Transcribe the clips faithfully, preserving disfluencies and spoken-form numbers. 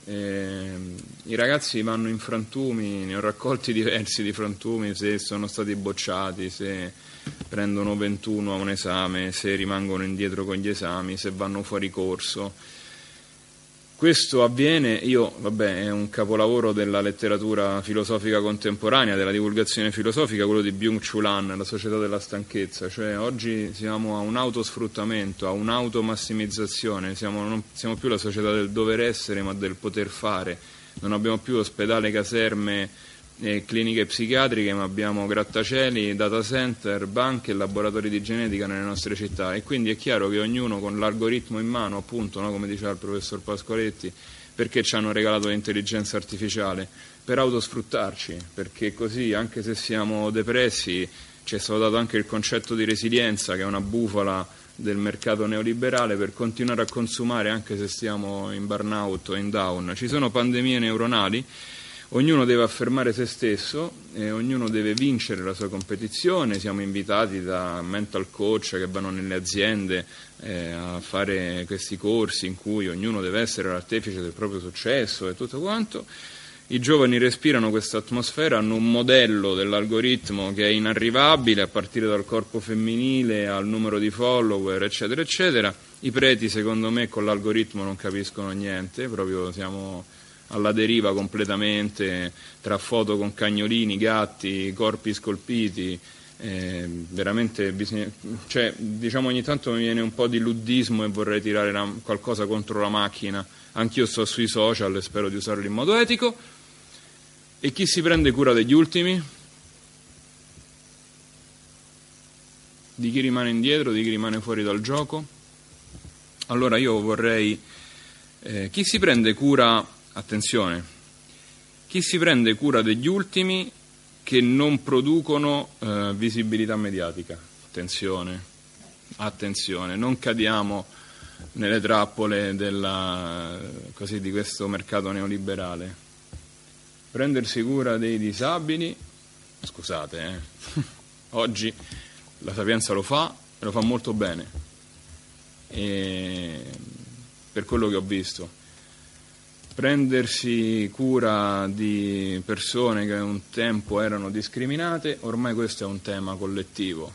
Eh, I ragazzi vanno in frantumi, ne ho raccolti diversi di frantumi, se sono stati bocciati, se prendono ventuno a un esame, se rimangono indietro con gli esami, se vanno fuori corso. Questo avviene, io, vabbè, è un capolavoro della letteratura filosofica contemporanea, della divulgazione filosofica, quello di Byung-Chul Han, La società della stanchezza, cioè oggi siamo a un autosfruttamento, a un'automassimizzazione, siamo, non siamo più la società del dover essere ma del poter fare, non abbiamo più ospedale, caserme e cliniche psichiatriche, ma abbiamo grattacieli, data center, banche e laboratori di genetica nelle nostre città, e quindi è chiaro che ognuno con l'algoritmo in mano, appunto, no, come diceva il professor Pascoletti, perché ci hanno regalato l'intelligenza artificiale? Per autosfruttarci, perché così anche se siamo depressi ci è stato dato anche il concetto di resilienza, che è una bufala del mercato neoliberale, per continuare a consumare anche se stiamo in burnout o in down. Ci sono pandemie neuronali. Ognuno deve affermare se stesso e ognuno deve vincere la sua competizione. Siamo invitati da mental coach che vanno nelle aziende eh, a fare questi corsi in cui ognuno deve essere l'artefice del proprio successo e tutto quanto. I giovani respirano questa atmosfera, hanno un modello dell'algoritmo che è inarrivabile, a partire dal corpo femminile al numero di follower, eccetera, eccetera. I preti, secondo me, con l'algoritmo non capiscono niente, proprio siamo alla deriva completamente, tra foto con cagnolini, gatti, corpi scolpiti, eh, veramente bisogna, cioè, diciamo, ogni tanto mi viene un po' di luddismo e vorrei tirare la, qualcosa contro la macchina. Anch'io sto sui social e spero di usarli in modo etico. E chi si prende cura degli ultimi? Di chi rimane indietro, di chi rimane fuori dal gioco? Allora io vorrei, eh, chi si prende cura, attenzione, chi si prende cura degli ultimi che non producono eh, visibilità mediatica? Attenzione, attenzione, non cadiamo nelle trappole della, così, di questo mercato neoliberale. Prendersi cura dei disabili, scusate, eh, oggi la Sapienza lo fa e lo fa molto bene, e per quello che ho visto. Prendersi cura di persone che un tempo erano discriminate, ormai questo è un tema collettivo.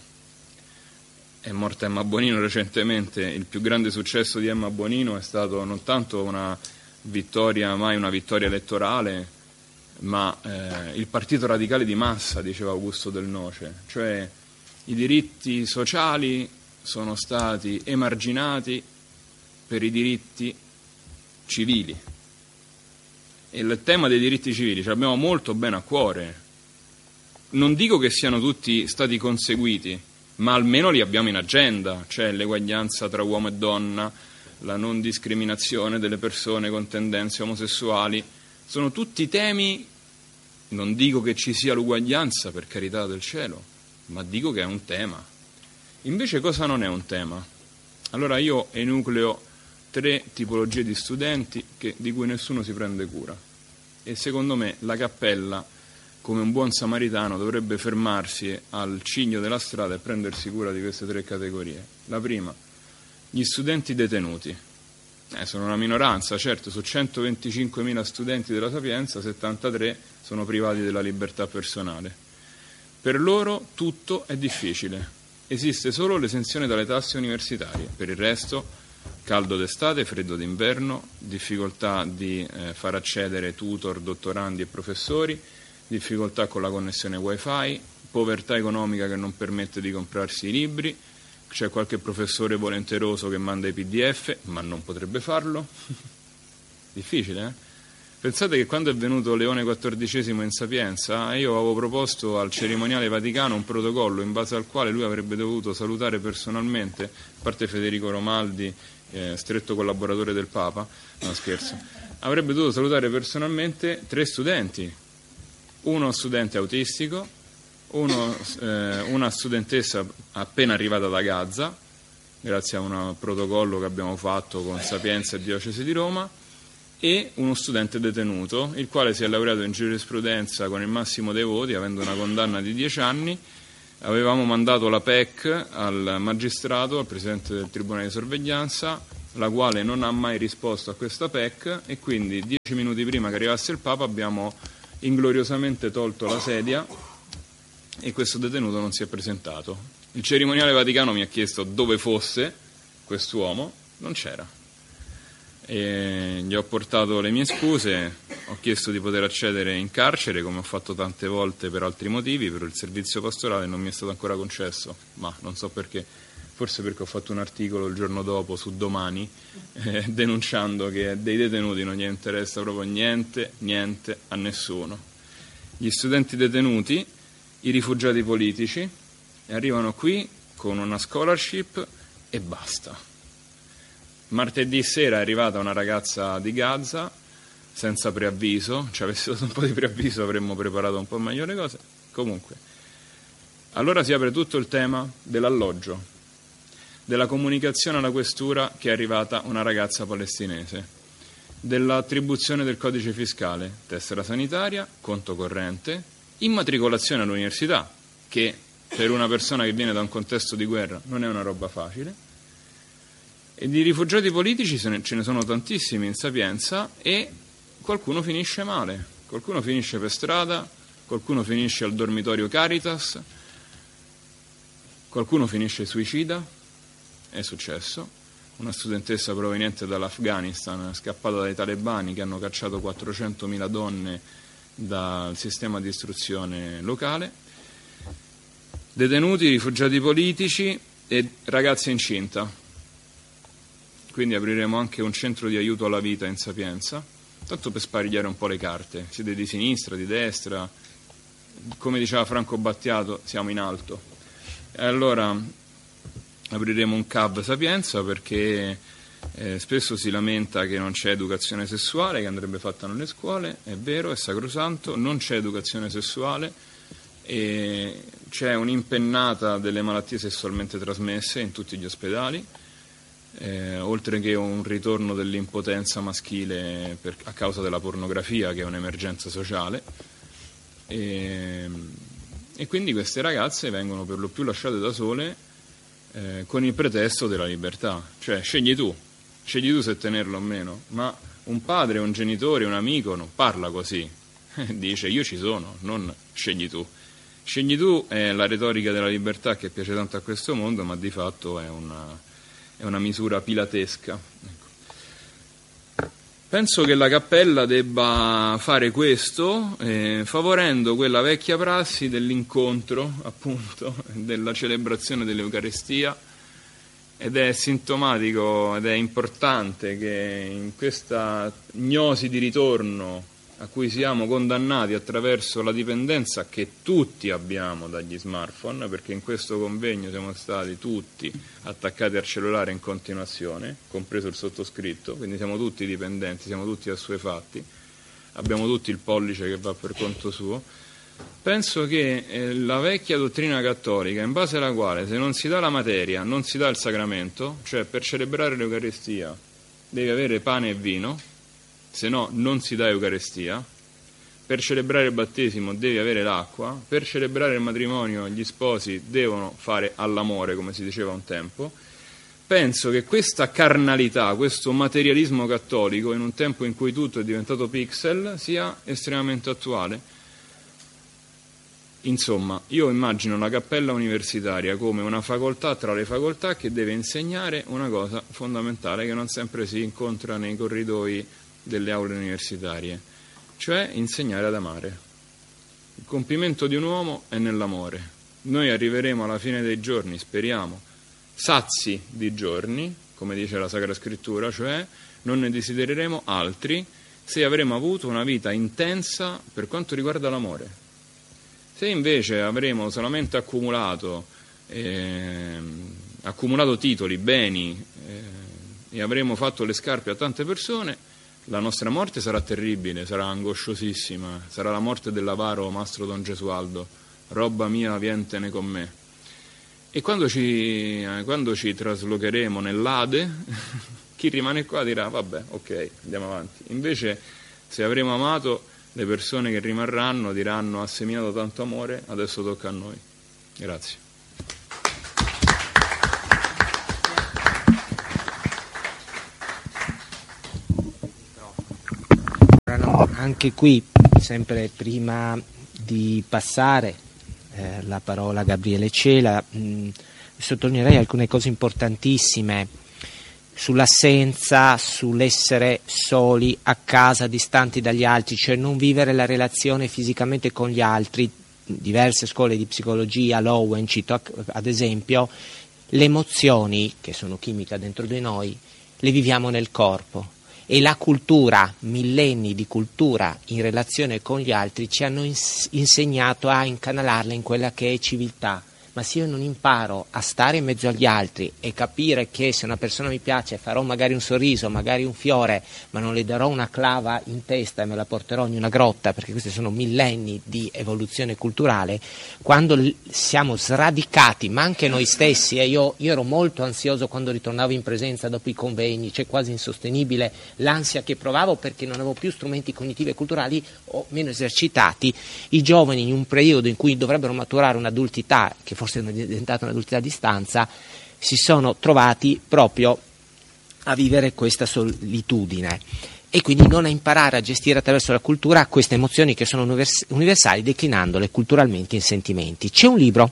È morta Emma Bonino recentemente, il più grande successo di Emma Bonino è stato non tanto una vittoria, mai una vittoria elettorale, ma eh, il partito radicale di massa, diceva Augusto Del Noce, cioè i diritti sociali sono stati emarginati per i diritti civili. E il tema dei diritti civili ce l'abbiamo molto bene a cuore. Non dico che siano tutti stati conseguiti, ma almeno li abbiamo in agenda, cioè l'eguaglianza tra uomo e donna, la non discriminazione delle persone con tendenze omosessuali. Sono tutti temi, non dico che ci sia l'uguaglianza, per carità del cielo, ma dico che è un tema. Invece cosa non è un tema? Allora io enucleo tre tipologie di studenti che, di cui nessuno si prende cura, e secondo me la cappella, come un buon samaritano, dovrebbe fermarsi al ciglio della strada e prendersi cura di queste tre categorie. La prima, gli studenti detenuti. Eh, sono una minoranza, certo, su centoventicinquemila studenti della Sapienza, settantatré sono privati della libertà personale. Per loro tutto è difficile, esiste solo l'esenzione dalle tasse universitarie, per il resto caldo d'estate, freddo d'inverno, difficoltà di eh, far accedere tutor, dottorandi e professori, difficoltà con la connessione wifi, povertà economica che non permette di comprarsi i libri. C'è qualche professore volenteroso che manda i P D F, ma non potrebbe farlo. Difficile, eh? Pensate che quando è venuto Leone quattordicesimo in Sapienza, io avevo proposto al cerimoniale Vaticano un protocollo in base al quale lui avrebbe dovuto salutare personalmente, a parte Federico Romaldi, eh, stretto collaboratore del Papa, no scherzo, avrebbe dovuto salutare personalmente tre studenti, uno studente autistico, Uno, eh, una studentessa appena arrivata da Gaza, grazie a un protocollo che abbiamo fatto con Sapienza e Diocesi di Roma, e uno studente detenuto, il quale si è laureato in giurisprudenza con il massimo dei voti, avendo una condanna di dieci anni. Avevamo mandato la P E C al magistrato, al presidente del tribunale di sorveglianza, la quale non ha mai risposto a questa P E C, e quindi dieci minuti prima che arrivasse il Papa abbiamo ingloriosamente tolto la sedia e questo detenuto non si è presentato. Il cerimoniale vaticano mi ha chiesto dove fosse quest'uomo, non c'era. E gli ho portato le mie scuse, ho chiesto di poter accedere in carcere, come ho fatto tante volte per altri motivi, per il servizio pastorale non mi è stato ancora concesso, ma non so perché, forse perché ho fatto un articolo il giorno dopo su Domani eh, denunciando che dei detenuti non gli interessa proprio niente, niente a nessuno. Gli studenti detenuti, i rifugiati politici, arrivano qui con una scholarship e basta. Martedì sera è arrivata una ragazza di Gaza senza preavviso, ci avesse dato un po' di preavviso avremmo preparato un po' meglio le cose. Comunque, allora si apre tutto il tema dell'alloggio, della comunicazione alla questura che è arrivata una ragazza palestinese, dell'attribuzione del codice fiscale, tessera sanitaria, conto corrente, immatricolazione all'università, che per una persona che viene da un contesto di guerra non è una roba facile. E di rifugiati politici ce ne sono tantissimi in Sapienza e qualcuno finisce male, qualcuno finisce per strada, qualcuno finisce al dormitorio Caritas, qualcuno finisce suicida, è successo, una studentessa proveniente dall'Afghanistan scappata dai talebani che hanno cacciato quattrocentomila donne dal sistema di istruzione locale, detenuti, rifugiati politici e ragazze incinta. Quindi apriremo anche un centro di aiuto alla vita in Sapienza, tanto per sparigliare un po' le carte. Siete di sinistra, di destra, come diceva Franco Battiato, siamo in alto. E allora apriremo un C A V Sapienza perché eh, spesso si lamenta che non c'è educazione sessuale, che andrebbe fatta nelle scuole, è vero, è sacrosanto, non c'è educazione sessuale e c'è un'impennata delle malattie sessualmente trasmesse in tutti gli ospedali. Eh, oltre che un ritorno dell'impotenza maschile per, a causa della pornografia, che è un'emergenza sociale, e, e quindi queste ragazze vengono per lo più lasciate da sole eh, con il pretesto della libertà, cioè scegli tu, scegli tu se tenerlo o meno, ma un padre, un genitore, un amico non parla così, dice io ci sono, non scegli tu. Scegli tu è la retorica della libertà che piace tanto a questo mondo, ma di fatto è una è una misura pilatesca. Ecco. Penso che la Cappella debba fare questo, eh, favorendo quella vecchia prassi dell'incontro, appunto, della celebrazione dell'Eucaristia, ed è sintomatico ed è importante che in questa gnosi di ritorno a cui siamo condannati attraverso la dipendenza che tutti abbiamo dagli smartphone, perché in questo convegno siamo stati tutti attaccati al cellulare in continuazione, compreso il sottoscritto, quindi siamo tutti dipendenti, siamo tutti assuefatti, abbiamo tutti il pollice che va per conto suo. Penso che eh, la vecchia dottrina cattolica, in base alla quale se non si dà la materia non si dà il sacramento, cioè per celebrare l'Eucaristia devi avere pane e vino, se no non si dà Eucaristia, per celebrare il battesimo devi avere l'acqua, per celebrare il matrimonio gli sposi devono fare all'amore, come si diceva un tempo. Penso che questa carnalità, questo materialismo cattolico, in un tempo in cui tutto è diventato pixel, sia estremamente attuale. Insomma, io immagino la cappella universitaria come una facoltà tra le facoltà che deve insegnare una cosa fondamentale che non sempre si incontra nei corridoi delle aule universitarie, cioè insegnare ad amare. Il compimento di un uomo è nell'amore. Noi arriveremo alla fine dei giorni, speriamo, sazi di giorni, come dice la Sacra Scrittura, cioè non ne desidereremo altri se avremo avuto una vita intensa per quanto riguarda l'amore. Se invece avremo solamente accumulato, eh, accumulato titoli, beni eh, e avremo fatto le scarpe a tante persone, la nostra morte sarà terribile, sarà angosciosissima, sarà la morte dell'avaro Mastro Don Gesualdo, roba mia vientene con me. E quando ci, quando ci traslocheremo nell'Ade, chi rimane qua dirà vabbè, ok, andiamo avanti. Invece se avremo amato, le persone che rimarranno diranno ha seminato tanto amore, adesso tocca a noi. Grazie. anche qui, sempre prima di passare eh, la parola a Gabriele Cela, mh, sottolineerei alcune cose importantissime sull'assenza, sull'essere soli a casa, distanti dagli altri, cioè non vivere la relazione fisicamente con gli altri. Diverse scuole di psicologia, l'Owen, cito ad esempio, le emozioni, che sono chimica dentro di noi, le viviamo nel corpo, e la cultura, millenni di cultura in relazione con gli altri ci hanno ins- insegnato a incanalarla in quella che è civiltà. Ma se io non imparo a stare in mezzo agli altri e capire che se una persona mi piace farò magari un sorriso, magari un fiore, ma non le darò una clava in testa e me la porterò in una grotta, perché questi sono millenni di evoluzione culturale, quando l- siamo sradicati, ma anche noi stessi, e io, io ero molto ansioso quando ritornavo in presenza dopo i convegni, cioè quasi insostenibile l'ansia che provavo perché non avevo più strumenti cognitivi e culturali o meno esercitati. I giovani, in un periodo in cui dovrebbero maturare un'adultità, che forse è diventata un'adultità a distanza, si sono trovati proprio a vivere questa solitudine e quindi non a imparare a gestire attraverso la cultura queste emozioni che sono univers- universali, declinandole culturalmente in sentimenti. C'è un libro,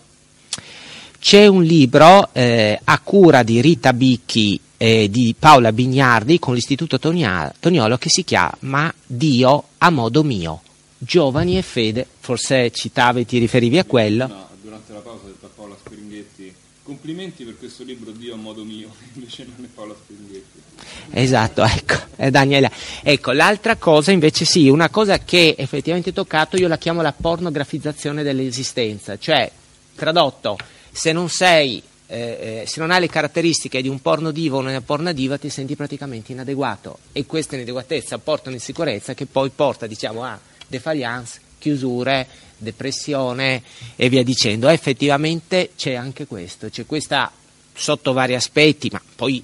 c'è un libro eh, a cura di Rita Bicchi e di Paola Bignardi con l'Istituto Tonia- Toniolo, che si chiama Dio a modo mio, giovani e fede, forse citavi, ti riferivi a quello. No, durante la pausa ho detto a Paola Spiringhetti: complimenti per questo libro Dio a modo mio, invece non è Paola Spiringhetti. Esatto, ecco, è Daniela. Ecco, l'altra cosa invece sì, una cosa che effettivamente ho toccato, io la chiamo la pornografizzazione dell'esistenza, cioè, tradotto, se non sei, eh, se non hai le caratteristiche di un porno divo o una porno diva, ti senti praticamente inadeguato, e questa inadeguatezza porta un'insicurezza che poi porta, diciamo, a défaillance, chiusure, depressione e via dicendo. Effettivamente c'è anche questo, c'è questa sotto vari aspetti, ma poi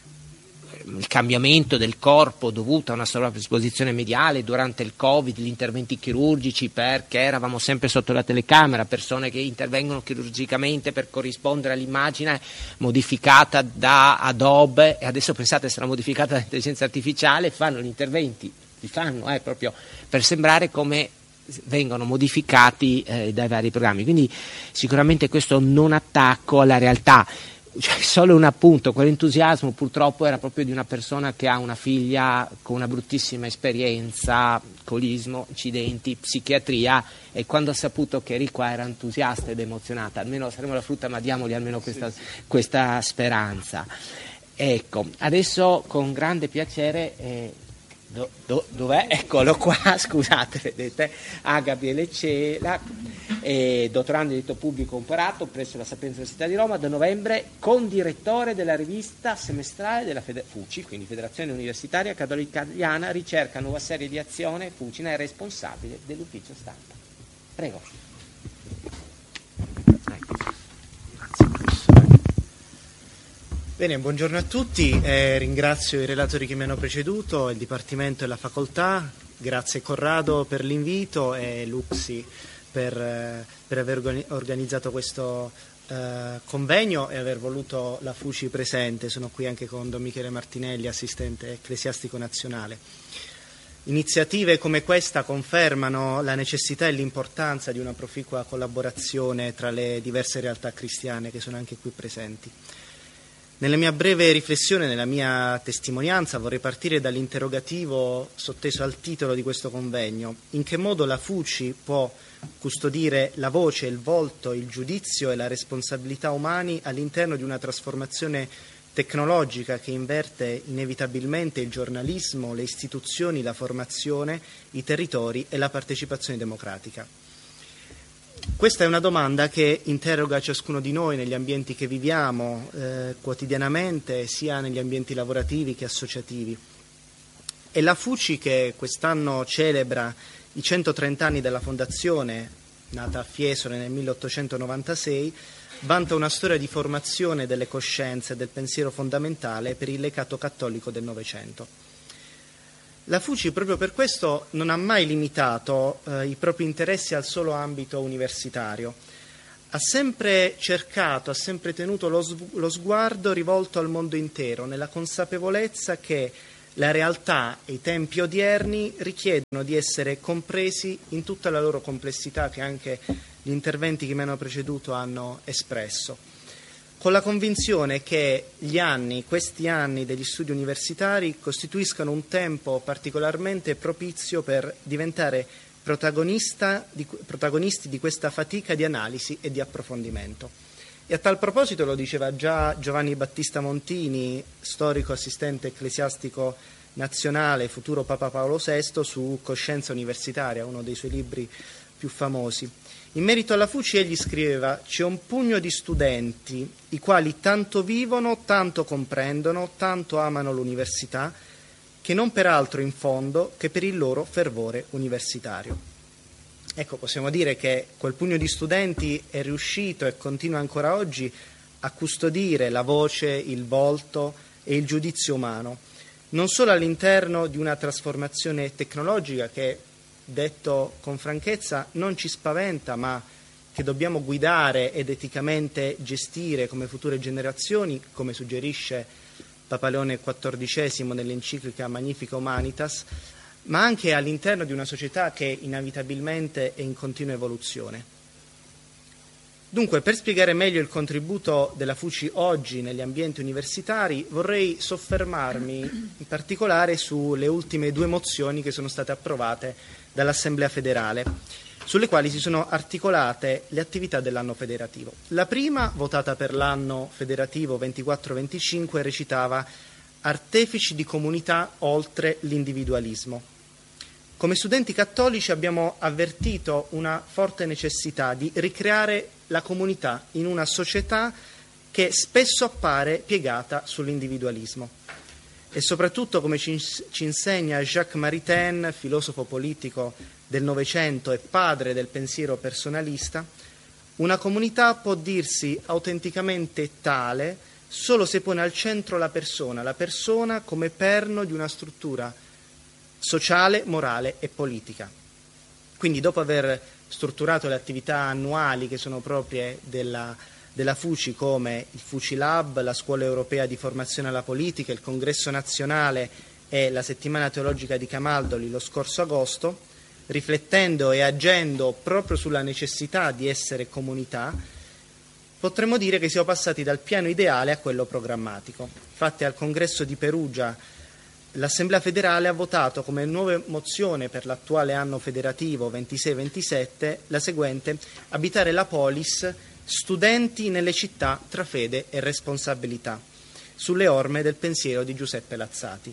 il cambiamento del corpo dovuto a una sovrapposizione mediale durante il Covid, gli interventi chirurgici, perché eravamo sempre sotto la telecamera, persone che intervengono chirurgicamente per corrispondere all'immagine modificata da Adobe, e adesso pensate sarà modificata dall'intelligenza artificiale, fanno gli interventi, li fanno eh, proprio per sembrare come vengono modificati eh, dai vari programmi. Quindi sicuramente questo non attacco alla realtà. Cioè, solo un appunto, quell'entusiasmo purtroppo era proprio di una persona che ha una figlia con una bruttissima esperienza, alcolismo, incidenti, psichiatria, e quando ha saputo che eri qua era entusiasta ed emozionata. Almeno saremo la frutta, ma diamogli almeno questa, sì, sì. questa speranza. Ecco, adesso con grande piacere eh, Do, do, dov'è? Eccolo qua, scusate, vedete, a Gabriele Cela, eh, dottorando in diritto pubblico comparato presso la Sapienza Università di Roma, da novembre, condirettore della rivista semestrale della Fede- FUCI, quindi Federazione Universitaria Cattolica Italiana, ricerca nuova serie di azione, FUCINA, è responsabile dell'ufficio stampa. Prego. Bene, buongiorno a tutti, eh, ringrazio i relatori che mi hanno preceduto, il Dipartimento e la Facoltà, grazie Corrado per l'invito e Luxi per, eh, per aver organizzato questo eh, convegno e aver voluto la FUCI presente. Sono qui anche con Don Michele Martinelli, assistente ecclesiastico nazionale. Iniziative come questa confermano la necessità e l'importanza di una proficua collaborazione tra le diverse realtà cristiane che sono anche qui presenti. Nella mia breve riflessione, nella mia testimonianza, vorrei partire dall'interrogativo sotteso al titolo di questo convegno: in che modo la FUCI può custodire la voce, il volto, il giudizio e la responsabilità umani all'interno di una trasformazione tecnologica che inverte inevitabilmente il giornalismo, le istituzioni, la formazione, i territori e la partecipazione democratica. Questa è una domanda che interroga ciascuno di noi negli ambienti che viviamo eh, quotidianamente, sia negli ambienti lavorativi che associativi. E la FUCI, che quest'anno celebra i centotrenta anni della fondazione, nata a Fiesole nel milleottocentonovantasei, vanta una storia di formazione delle coscienze e del pensiero fondamentale per il legato cattolico del Novecento. La FUCI proprio per questo non ha mai limitato eh, i propri interessi al solo ambito universitario. Ha sempre cercato, ha sempre tenuto lo, lo sguardo rivolto al mondo intero, nella consapevolezza che la realtà e i tempi odierni richiedono di essere compresi in tutta la loro complessità, che anche gli interventi che mi hanno preceduto hanno espresso, con la convinzione che gli anni, questi anni degli studi universitari costituiscano un tempo particolarmente propizio per diventare protagonista di, protagonisti di questa fatica di analisi e di approfondimento. E a tal proposito lo diceva già Giovanni Battista Montini, storico assistente ecclesiastico nazionale, futuro Papa Paolo sesto, su Coscienza universitaria, uno dei suoi libri più famosi. In merito alla FUCI egli scriveva: c'è un pugno di studenti i quali tanto vivono, tanto comprendono, tanto amano l'università, che non per altro in fondo che per il loro fervore universitario. Ecco, possiamo dire che quel pugno di studenti è riuscito e continua ancora oggi a custodire la voce, il volto e il giudizio umano, non solo all'interno di una trasformazione tecnologica che, detto con franchezza, non ci spaventa, ma che dobbiamo guidare ed eticamente gestire come future generazioni, come suggerisce Papa Leone quattordicesimo nell'enciclica Magnifica Humanitas, ma anche all'interno di una società che inevitabilmente è in continua evoluzione. Dunque, per spiegare meglio il contributo della FUCI oggi negli ambienti universitari, vorrei soffermarmi in particolare sulle ultime due mozioni che sono state approvate dall'Assemblea federale, sulle quali si sono articolate le attività dell'anno federativo. La prima, votata per l'anno federativo ventiquattro venticinque, recitava: artefici di comunità oltre l'individualismo. Come studenti cattolici abbiamo avvertito una forte necessità di ricreare la comunità in una società che spesso appare piegata sull'individualismo. E soprattutto, come ci, ci insegna Jacques Maritain, filosofo politico del Novecento e padre del pensiero personalista, una comunità può dirsi autenticamente tale solo se pone al centro la persona, la persona come perno di una struttura sociale, morale e politica. Quindi, dopo aver strutturato le attività annuali che sono proprie della, della FUCI, come il FUCI Lab, la Scuola Europea di Formazione alla Politica, il Congresso Nazionale e la Settimana Teologica di Camaldoli lo scorso agosto, riflettendo e agendo proprio sulla necessità di essere comunità, potremmo dire che siamo passati dal piano ideale a quello programmatico. Infatti, al Congresso di Perugia l'Assemblea federale ha votato come nuova mozione per l'attuale anno federativo ventisei ventisette la seguente: abitare la polis, studenti nelle città tra fede e responsabilità, sulle orme del pensiero di Giuseppe Lazzati.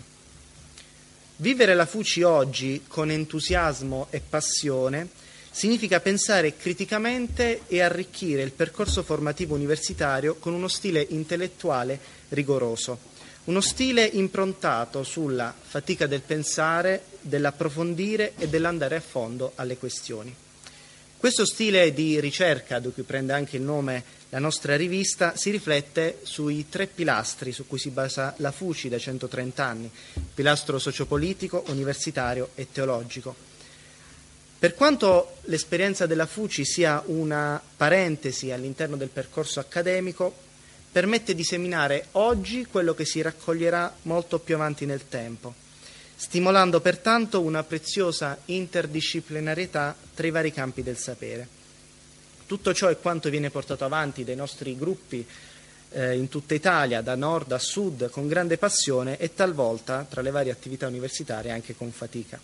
Vivere la FUCI oggi con entusiasmo e passione significa pensare criticamente e arricchire il percorso formativo universitario con uno stile intellettuale rigoroso. Uno stile improntato sulla fatica del pensare, dell'approfondire e dell'andare a fondo alle questioni. Questo stile di ricerca, da cui prende anche il nome la nostra rivista, si riflette sui tre pilastri su cui si basa la FUCI da centotrenta anni: pilastro sociopolitico, universitario e teologico. Per quanto l'esperienza della FUCI sia una parentesi all'interno del percorso accademico, permette di seminare oggi quello che si raccoglierà molto più avanti nel tempo, stimolando pertanto una preziosa interdisciplinarietà tra i vari campi del sapere. Tutto ciò è quanto viene portato avanti dai nostri gruppi eh, in tutta Italia, da nord a sud, con grande passione e talvolta, tra le varie attività universitarie, anche con fatica.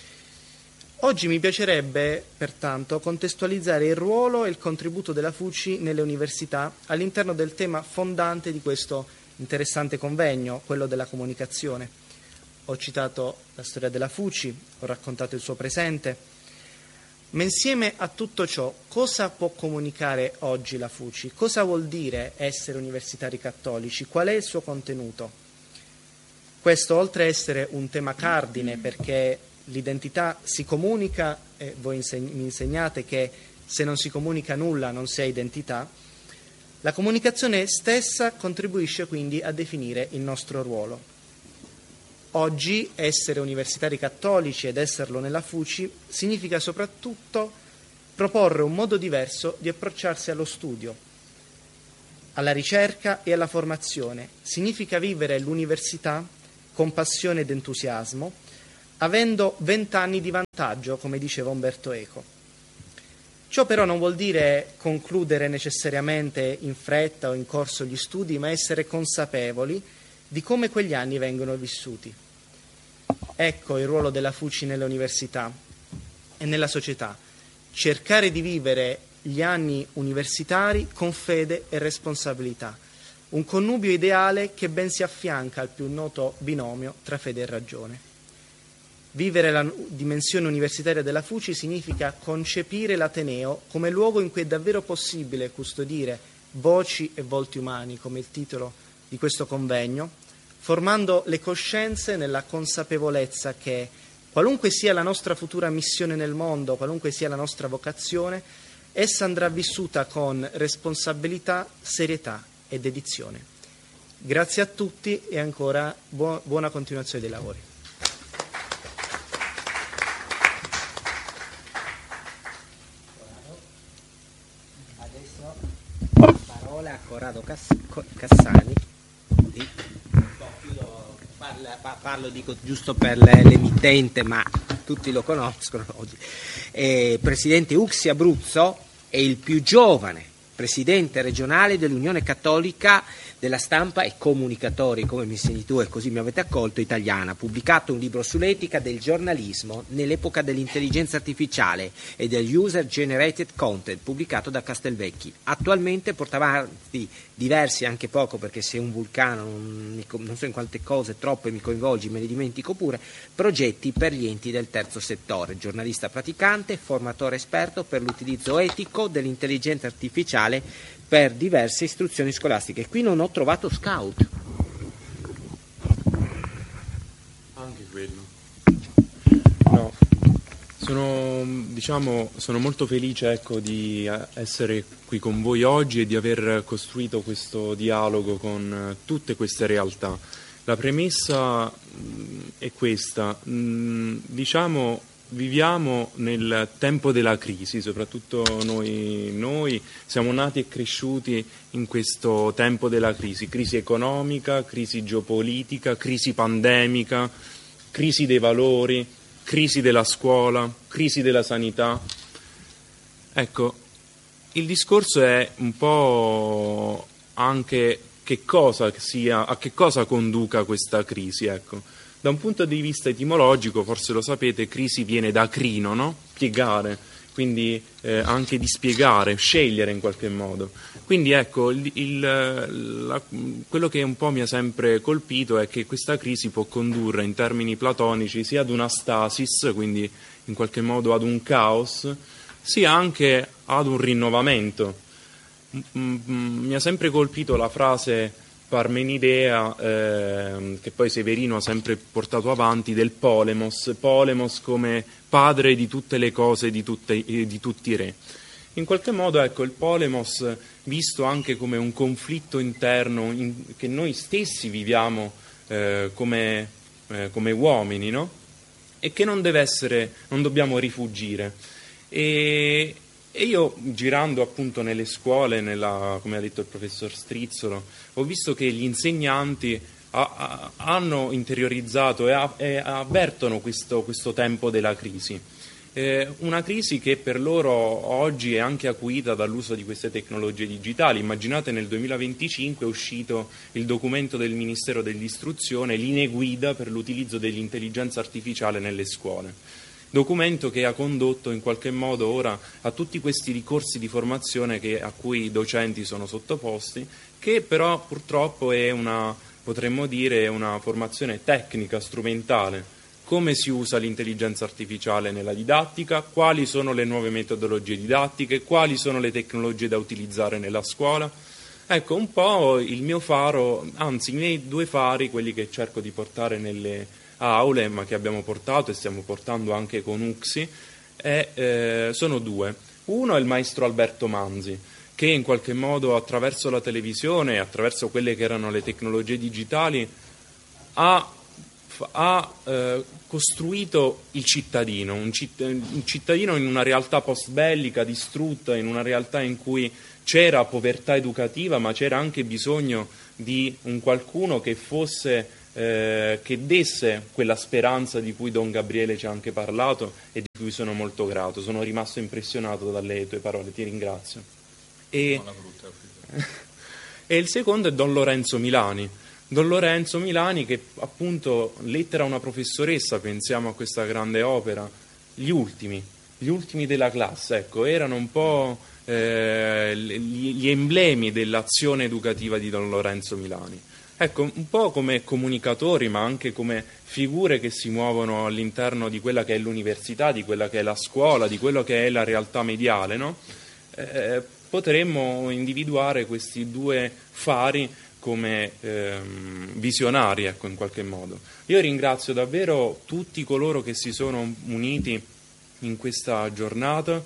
Oggi mi piacerebbe, pertanto, contestualizzare il ruolo e il contributo della FUCI nelle università all'interno del tema fondante di questo interessante convegno, quello della comunicazione. Ho citato la storia della FUCI, ho raccontato il suo presente, ma insieme a tutto ciò, cosa può comunicare oggi la FUCI? Cosa vuol dire essere universitari cattolici? Qual è il suo contenuto? Questo, oltre a essere un tema cardine, perché l'identità si comunica, e voi inseg- mi insegnate che se non si comunica nulla non si ha identità, la comunicazione stessa contribuisce quindi a definire il nostro ruolo. Oggi essere universitari cattolici ed esserlo nella FUCI significa soprattutto proporre un modo diverso di approcciarsi allo studio, alla ricerca e alla formazione. Significa vivere l'università con passione ed entusiasmo, avendo vent'anni di vantaggio, come diceva Umberto Eco. Ciò però non vuol dire concludere necessariamente in fretta o in corso gli studi, ma essere consapevoli di come quegli anni vengono vissuti. Ecco il ruolo della F U C I nelle università e nella società: cercare di vivere gli anni universitari con fede e responsabilità, un connubio ideale che ben si affianca al più noto binomio tra fede e ragione. Vivere la dimensione universitaria della F U C I significa concepire l'Ateneo come luogo in cui è davvero possibile custodire voci e volti umani, come il titolo di questo convegno, formando le coscienze nella consapevolezza che, qualunque sia la nostra futura missione nel mondo, qualunque sia la nostra vocazione, essa andrà vissuta con responsabilità, serietà e dedizione. Grazie a tutti e ancora bu- buona continuazione dei lavori. Adesso parola a Corrado Cass- Cassani. Di... Parlo, parlo dico giusto per l'emittente, ma tutti lo conoscono oggi. Eh, presidente U C S I Abruzzo è il più giovane presidente regionale dell'Unione Cattolica della Stampa e Comunicatori, come mi insegni tu e così mi avete accolto, italiana. Ha pubblicato un libro sull'etica del giornalismo nell'epoca dell'intelligenza artificiale e del user generated content, pubblicato da Castelvecchi. Attualmente porta avanti diversi, anche poco perché sei un vulcano, non, non so in quante cose, troppe mi coinvolgi, me ne dimentico pure, progetti per gli enti del terzo settore. Giornalista praticante, formatore esperto per l'utilizzo etico dell'intelligenza artificiale per diverse istruzioni scolastiche. Qui non ho trovato scout. Anche quello. No, sono, diciamo, sono molto felice, ecco, di essere qui con voi oggi e di aver costruito questo dialogo con tutte queste realtà. La premessa mh, è questa, mh, diciamo, viviamo nel tempo della crisi, soprattutto noi, noi siamo nati e cresciuti in questo tempo della crisi, crisi economica, crisi geopolitica, crisi pandemica, crisi dei valori, crisi della scuola, crisi della sanità. Ecco, il discorso è un po' anche che cosa sia, a che cosa conduca questa crisi, ecco. Da un punto di vista etimologico, forse lo sapete, crisi viene da crino, no? Piegare, quindi eh, anche di spiegare, scegliere in qualche modo. Quindi ecco, il, il, la, quello che un po' mi ha sempre colpito è che questa crisi può condurre in termini platonici sia ad una stasis, quindi in qualche modo ad un caos, sia anche ad un rinnovamento. Mi ha sempre colpito la frase Parmenidea, eh, che poi Severino ha sempre portato avanti, del polemos, polemos come padre di tutte le cose, di, tutte, eh, di tutti i re. In qualche modo, ecco, il polemos visto anche come un conflitto interno in, che noi stessi viviamo eh, come, eh, come uomini, no? E che non deve essere, non dobbiamo rifugire. E, E io, girando appunto nelle scuole, nella, come ha detto il professor Strizzolo, ho visto che gli insegnanti a, a, hanno interiorizzato e, a, e avvertono questo, questo tempo della crisi. Eh, una crisi che per loro oggi è anche acuita dall'uso di queste tecnologie digitali. Immaginate, nel duemilaventicinque è uscito il documento del Ministero dell'Istruzione, linee guida per l'utilizzo dell'intelligenza artificiale nelle scuole. Documento che ha condotto in qualche modo ora a tutti questi ricorsi di formazione che, a cui i docenti sono sottoposti, che però purtroppo è una, potremmo dire, una formazione tecnica, strumentale. Come si usa l'intelligenza artificiale nella didattica, quali sono le nuove metodologie didattiche, quali sono le tecnologie da utilizzare nella scuola. Ecco, un po' il mio faro, anzi i miei due fari, quelli che cerco di portare nelle aule, ma che abbiamo portato e stiamo portando anche con U C S I, è, eh, sono due. Uno è il maestro Alberto Manzi, che in qualche modo attraverso la televisione, attraverso quelle che erano le tecnologie digitali, ha, ha eh, costruito il cittadino, un, citt- un cittadino in una realtà post-bellica, distrutta, in una realtà in cui c'era povertà educativa, ma c'era anche bisogno di un qualcuno che fosse eh, che desse quella speranza di cui Don Gabriele ci ha anche parlato e di cui sono molto grato. Sono rimasto impressionato dalle tue parole, ti ringrazio. E, e il secondo è Don Lorenzo Milani. Don Lorenzo Milani, che appunto, Lettera a una professoressa, pensiamo a questa grande opera, gli ultimi, gli ultimi della classe, ecco, erano un po' eh, gli, gli emblemi dell'azione educativa di Don Lorenzo Milani. Ecco, un po' come comunicatori, ma anche come figure che si muovono all'interno di quella che è l'università, di quella che è la scuola, di quello che è la realtà mediale, no? Eh, potremmo individuare questi due fari come ehm, visionari, ecco, in qualche modo. Io ringrazio davvero tutti coloro che si sono uniti in questa giornata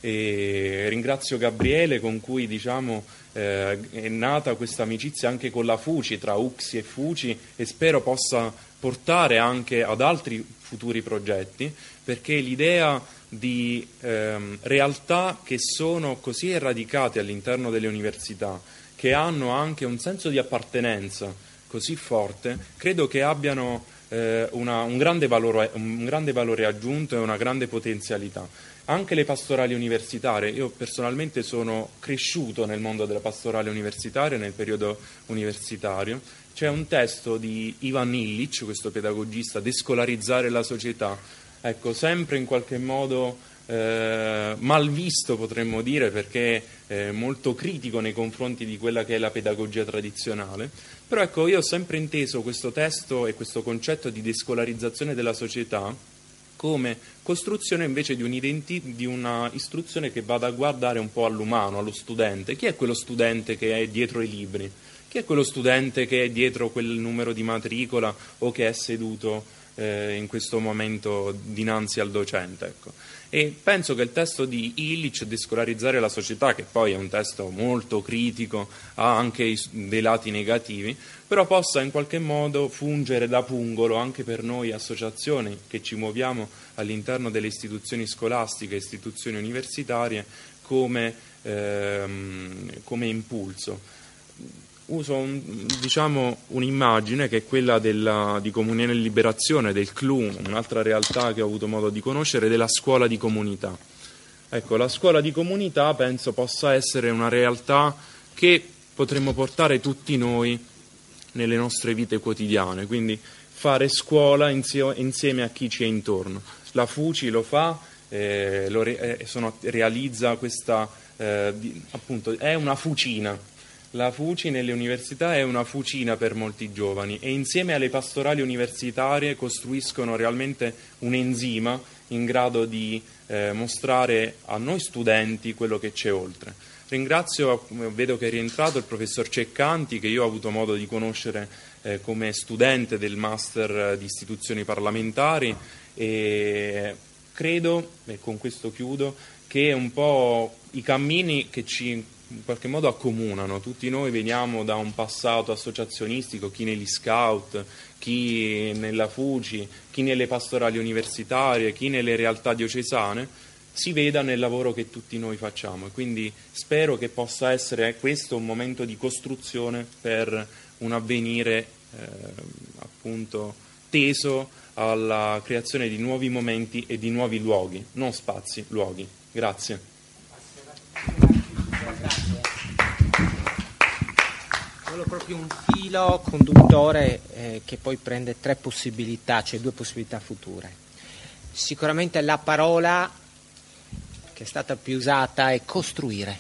e ringrazio Gabriele, con cui, diciamo, eh, è nata questa amicizia anche con la Fuci, tra Uxi e Fuci, e spero possa portare anche ad altri futuri progetti, perché l'idea di ehm, realtà che sono così radicate all'interno delle università, che hanno anche un senso di appartenenza così forte, credo che abbiano eh, una, un, grande valore, un grande valore aggiunto e una grande potenzialità. Anche le pastorali universitarie, io personalmente sono cresciuto nel mondo della pastorale universitaria, nel periodo universitario. C'è un testo di Ivan Illich, questo pedagogista, Descolarizzare la società, ecco, sempre in qualche modo Eh, mal visto, potremmo dire, perché è molto critico nei confronti di quella che è la pedagogia tradizionale, però ecco, io ho sempre inteso questo testo e questo concetto di descolarizzazione della società come costruzione invece di, un'identi- di una istruzione che vada a guardare un po' all'umano, allo studente. Chi è quello studente che è dietro i libri? Chi è quello studente che è dietro quel numero di matricola o che è seduto eh, in questo momento dinanzi al docente? Ecco. E penso che il testo di Illich, Descolarizzare la società, che poi è un testo molto critico, ha anche dei lati negativi, però possa in qualche modo fungere da pungolo anche per noi associazioni che ci muoviamo all'interno delle istituzioni scolastiche, istituzioni universitarie, come, ehm, come impulso. Uso un, diciamo, un'immagine che è quella della, di Comunione e Liberazione, del C L U, un'altra realtà che ho avuto modo di conoscere, della scuola di comunità. Ecco, la scuola di comunità penso possa essere una realtà che potremmo portare tutti noi nelle nostre vite quotidiane, quindi fare scuola insieme a chi ci è intorno. La Fuci lo fa, eh, lo re, eh, sono, realizza questa, eh, di, appunto, è una fucina. La Fuci nelle università è una fucina per molti giovani e insieme alle pastorali universitarie costruiscono realmente un enzima in grado di eh, mostrare a noi studenti quello che c'è oltre. Ringrazio, vedo che è rientrato, il professor Ceccanti, che io ho avuto modo di conoscere eh, come studente del Master di Istituzioni Parlamentari, e credo, e con questo chiudo, che un po' i cammini che ci in qualche modo accomunano. Tutti noi veniamo da un passato associazionistico, chi negli scout, chi nella Fuci, chi nelle pastorali universitarie, chi nelle realtà diocesane, si veda nel lavoro che tutti noi facciamo, e quindi spero che possa essere questo un momento di costruzione per un avvenire eh, appunto teso alla creazione di nuovi momenti e di nuovi luoghi, non spazi, luoghi. Grazie. Volevo proprio un filo conduttore eh, che poi prende tre possibilità, cioè due possibilità future. Sicuramente la parola che è stata più usata è costruire.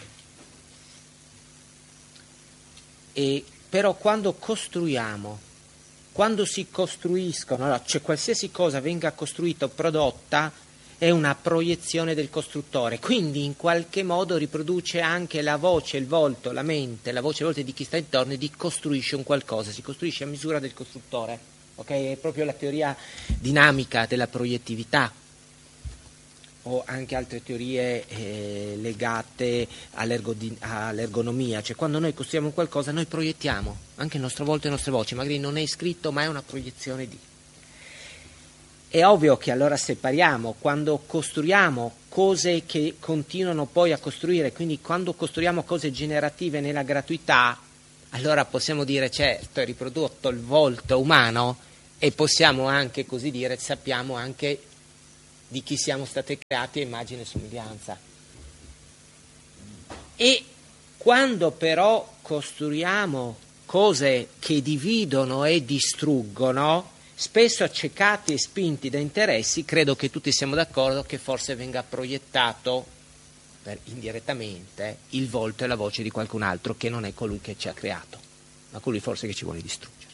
E però quando costruiamo, quando si costruiscono, allora, cioè qualsiasi cosa venga costruita o prodotta è una proiezione del costruttore, quindi in qualche modo riproduce anche la voce, il volto, la mente, la voce e il volto di chi sta intorno, e di costruisce un qualcosa, si costruisce a misura del costruttore, ok? È proprio la teoria dinamica della proiettività, o anche altre teorie eh, legate all'ergonomia, cioè quando noi costruiamo qualcosa noi proiettiamo anche il nostro volto e le nostre voci, magari non è scritto ma è una proiezione di... È ovvio che allora separiamo, quando costruiamo cose che continuano poi a costruire, quindi quando costruiamo cose generative nella gratuità, allora possiamo dire certo è riprodotto il volto umano e possiamo anche così dire, sappiamo anche di chi siamo stati creati a immagine e somiglianza. E quando però costruiamo cose che dividono e distruggono, spesso accecati e spinti da interessi, credo che tutti siamo d'accordo che forse venga proiettato per, indirettamente il volto e la voce di qualcun altro che non è colui che ci ha creato, ma colui forse che ci vuole distruggere.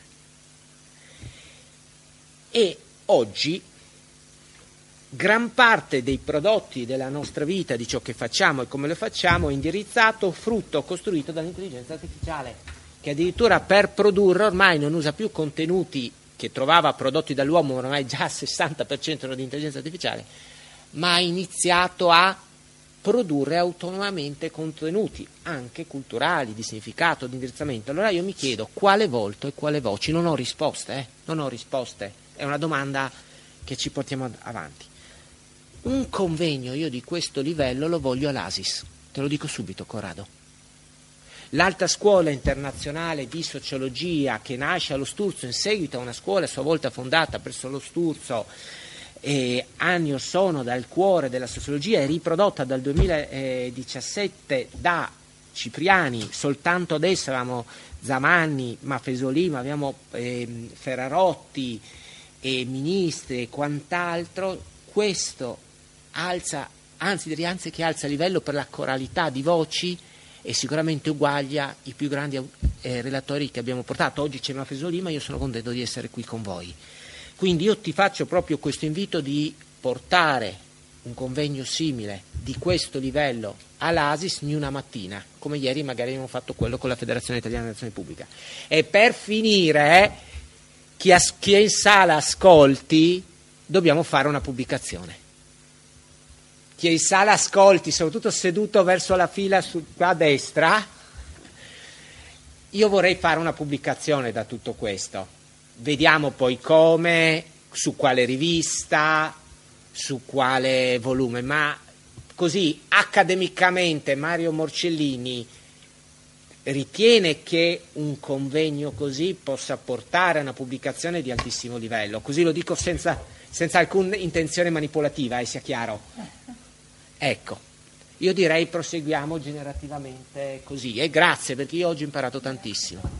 E oggi gran parte dei prodotti della nostra vita, di ciò che facciamo e come lo facciamo, è indirizzato, frutto, costruito dall'intelligenza artificiale, che addirittura per produrre ormai non usa più contenuti che trovava prodotti dall'uomo, ormai già il sessanta per cento erano di intelligenza artificiale, ma ha iniziato a produrre autonomamente contenuti, anche culturali, di significato, di indirizzamento. Allora io mi chiedo quale volto e quale voci, non ho risposte, eh? non ho risposte, è una domanda che ci portiamo avanti. Un convegno io di questo livello lo voglio all'Asis, te lo dico subito, Corrado. L'alta scuola internazionale di sociologia che nasce allo Sturzo in seguito a una scuola a sua volta fondata presso lo Sturzo eh, anni or sono dal cuore della sociologia, è riprodotta dal duemiladiciassette da Cipriani, soltanto adesso avevamo Zamanni, Mafesolì, ma abbiamo eh, Ferrarotti e ministri e quant'altro. Questo alza, anzi direi anzi che alza il livello per la coralità di voci e sicuramente uguaglia i più grandi eh, relatori che abbiamo portato. Oggi c'è Mafesolì, ma io sono contento di essere qui con voi. Quindi io ti faccio proprio questo invito di portare un convegno simile di questo livello all'Asis in una mattina, come ieri magari abbiamo fatto quello con la Federazione Italiana dell'Azione Pubblica. E per finire, chi, as- chi è in sala ascolti, dobbiamo fare una pubblicazione. Chi è in sala ascolti, soprattutto seduto verso la fila su, qua a destra, io vorrei fare una pubblicazione da tutto questo. Vediamo poi come, su quale rivista, su quale volume, ma così accademicamente Mario Morcellini ritiene che un convegno così possa portare a una pubblicazione di altissimo livello. Così lo dico senza, senza alcuna intenzione manipolativa, eh, sia chiaro. Ecco, io direi proseguiamo generativamente così e grazie perché io oggi ho imparato tantissimo.